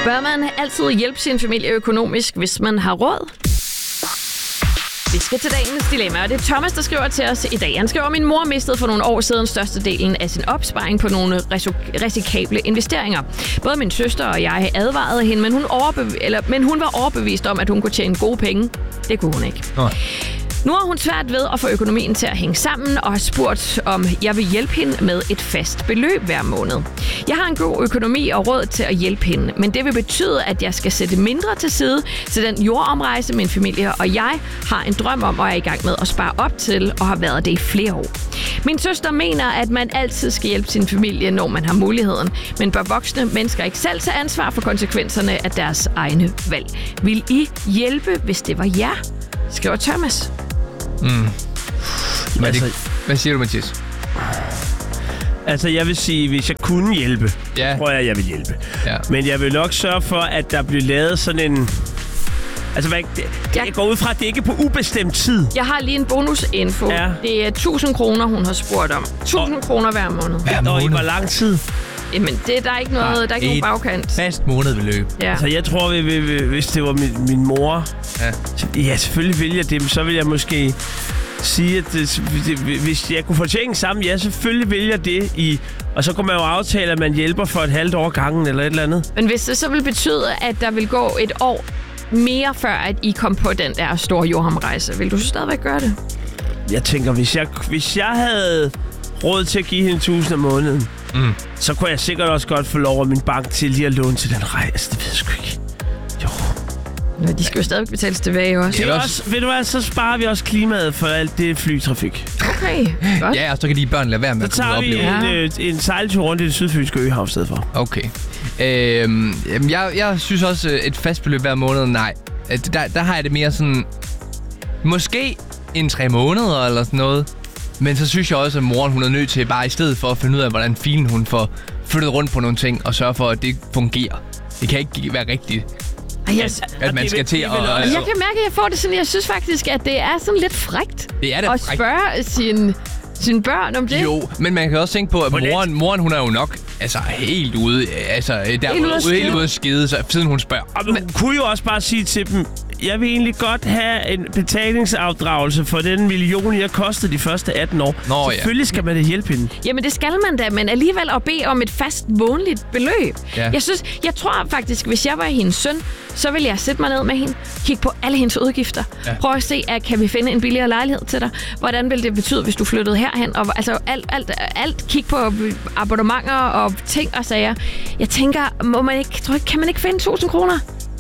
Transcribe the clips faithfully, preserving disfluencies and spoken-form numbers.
Bør man altid hjælpe sin familie økonomisk, hvis man har råd? Vi skal til dagens dilemma, og det er Thomas, der skriver til os i dag. Han skriver, at min mor mistede for nogle år siden størstedelen af sin opsparing på nogle risikable investeringer. Både min søster og jeg advarede hende, men hun, overbev- eller, men hun var overbevist om, at hun kunne tjene gode penge. Det kunne hun ikke. Nej. Nu har hun svært ved at få økonomien til at hænge sammen og har spurgt, om jeg vil hjælpe hende med et fast beløb hver måned. Jeg har en god økonomi og råd til at hjælpe hende, men det vil betyde, at jeg skal sætte mindre til side til den jordomrejse, min familie og jeg har en drøm om og er i gang med at spare op til og har været det i flere år. Min søster mener, at man altid skal hjælpe sin familie, når man har muligheden, men bør voksne mennesker ikke selv tage ansvar for konsekvenserne af deres egne valg. Vil I hjælpe, hvis det var jer? Skriver Thomas. Mm. Hvad, altså, det, hvad siger du, Mathias? Altså, jeg vil sige, hvis jeg kunne hjælpe, ja. tror jeg, jeg vil hjælpe. Ja. Men jeg vil nok sørge for, at der bliver lavet sådan en... Altså, hvad, det, jeg, jeg går ud fra, at det ikke er på ubestemt tid. Jeg har lige en bonusinfo. Ja. Det er tusind kroner, hun har spurgt om. tusind kroner hver måned. Hver måned? Og i hvor lang tid? Jamen, det, der er ikke noget, der er ikke nogen bagkant. Fast månedbeløb. Ja. Altså, jeg tror, vi, vi, vi, hvis det var min, min mor... Ja. Så, ja, selvfølgelig vil jeg det, så vil jeg måske sige, at det, det, hvis jeg kunne få tingene sammen, ja, selvfølgelig vil jeg det. I, og så kunne man jo aftale, at man hjælper for et halvt år gangen eller et eller andet. Men hvis det så vil betyde, at der vil gå et år mere før, at I kom på den der store jordomrejse, vil du så stadigvæk gøre det? Jeg tænker, hvis jeg, hvis jeg havde råd til at give hende tusind om måneden, mm. så kunne jeg sikkert også godt få lov af min bank til lige at låne til den rejse. Det ved jeg sgu ikke. Jo. Nå, de skal jo stadig betales tilbage også. Det er også, ved du hvad, så sparer vi også klimaet for alt det flytrafik. Okay, godt. Ja, og så kan de børn lade være med så at kunne opleve. Så tager vi en, en sejltur rundt i det sydfynske øhav i stedet for. Okay. Øhm, jeg, jeg synes også, et fast beløb hver måned, nej. Der, der har jeg det mere sådan... Måske en tre måneder eller sådan noget. Men så synes jeg også, at moren hun er nødt til bare i stedet for at finde ud af, hvordan filen hun får flyttet rundt på nogle ting og sørge for, at det fungerer. Det kan ikke være rigtigt. Yes. At man skal til at... Jeg kan mærke, at jeg får det sådan, jeg synes faktisk, at det er sådan lidt frækt. Det er det at frækt. spørge sin, sine børn om det. Jo, men man kan også tænke på, at moren, moren hun er jo nok altså helt ude, altså der helt ude, helt ude at skide, så, siden hun spørger. Og hun kunne jo også bare sige til dem, jeg vil egentlig godt have en betalingsafdragelse for den million, jeg kostede de første atten år. Nå, selvfølgelig skal man da hjælpe hende. Jamen, det skal man da, men alligevel at bede om et fast månedligt beløb. Ja. Jeg synes, jeg tror faktisk, hvis jeg var hendes søn, så ville jeg sætte mig ned med hende, kigge på alle hendes udgifter. Ja. Prøv at se, at kan vi finde en billigere lejlighed til dig? Hvordan ville det betyde, hvis du flyttede herhen? Og altså alt, alt, alt kig på abonnementer og ting og sager. Jeg tænker, må man ikke, tror, kan man ikke finde tusind kroner?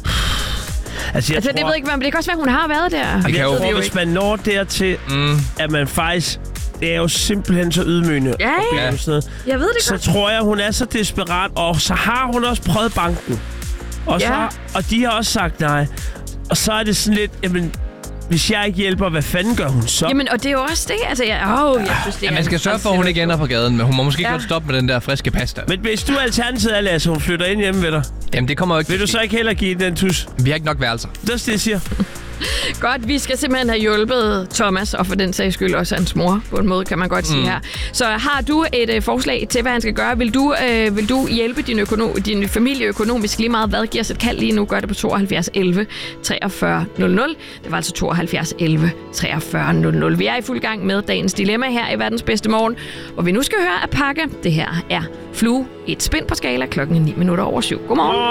Altså, altså tror, det ved ikke, men det kan også være, hun har været der. Jeg, jeg tror, hvis man når dertil, mm. at man faktisk... Det er jo simpelthen så ydmygende. Ja, ja. Jeg ved det så godt. Så tror jeg, hun er så desperat, og så har hun også prøvet banken. Og, ja. så, og de har også sagt nej. Og så er det sådan lidt, jamen... Hvis jeg ikke hjælper, hvad fanden gør hun så? Jamen, og det er jo også det. Altså, jeg, oh, jeg synes, det ja, man skal sørge for, at hun ikke ender på gaden, men hun må måske ja. godt stoppe med den der friske pasta. Men hvis du alternativet er, Lasse, hun flytter ind hjemme ved dig. Jamen, det kommer jo ikke. Vil du så ikke heller give den tus? Vi har ikke nok værelser. Det er det, jeg siger. Godt, vi skal simpelthen have hjulpet Thomas, og for den sags skyld også hans mor, på en måde, kan man godt sige mm. her. Så har du et øh, forslag til, hvad han skal gøre? Vil du, øh, vil du hjælpe din, økono- din familie økonomisk lige meget? Hvad giver os et kald lige nu? Gør det på tooghalvfjerds elleve treogfyrre nul nul. Det var altså tooghalvfjerds elleve treogfyrre nul nul. Vi er i fuld gang med dagens dilemma her i Verdens Bedste Morgen, og vi nu skal høre at pakke. Det her er Flue, et spin på skala, klokken ni minutter over syv. Godmorgen.